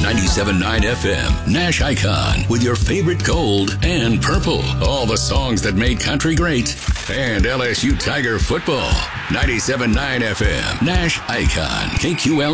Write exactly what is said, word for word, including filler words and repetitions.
ninety-seven point nine F M, Nash Icon, with your favorite gold and purple. All the songs that made country great. And L S U Tiger football. ninety-seven point nine F M, Nash Icon, K Q L